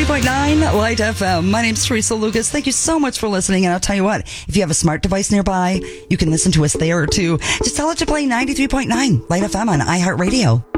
93.9 Light FM. My name's Teresa Lucas. Thank you so much for listening. And I'll tell you what, if you have a smart device nearby, you can listen to us there too. Just tell it to play 93.9 Light FM on iHeartRadio.